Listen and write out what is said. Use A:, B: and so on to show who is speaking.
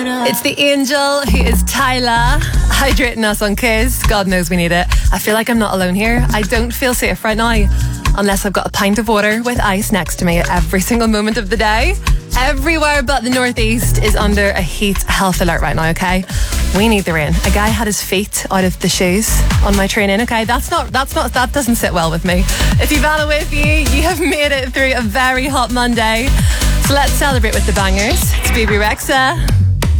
A: It's the angel who is Tyler, hydrating us on Kiss. God knows we need it. I feel like I'm not alone here. I don't feel safe right now unless I've got a pint of water with ice next to me every single moment of the day. Everywhere but the northeast is under a heat health alert right now, okay? We need the rain. A guy had his feet out of the shoes on my train in, okay? That doesn't sit well with me. It's Ivana with you. You have made it through a very hot Monday. So let's celebrate with the bangers. It's Baby Rexha.